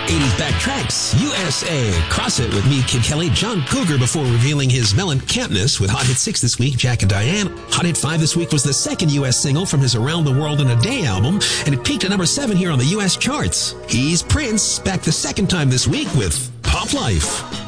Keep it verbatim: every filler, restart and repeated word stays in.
eighties Backtracks, U S A. Cross It with me, Kid Kelly. John Cougar before revealing his Mellencampness with Hot Hit six this week, Jack and Diane. Hot Hit five this week was the second U S single from his Around the World in a Day album, and it peaked at number seven here on the U S charts. He's Prince, back the second time this week with Pop Life.